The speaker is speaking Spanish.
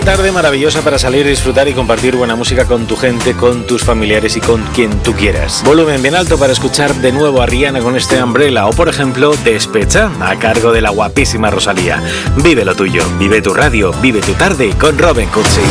tarde maravillosa para salir, disfrutar y compartir buena música con tu gente, con tus familiares y con quien tú quieras. Volumen bien alto para escuchar de nuevo a Rihanna con este Umbrella o, por ejemplo, Despecha, a cargo de la guapísima Rosalía. Vive lo tuyo, vive tu radio, vive tu tarde con Robin Cutsi.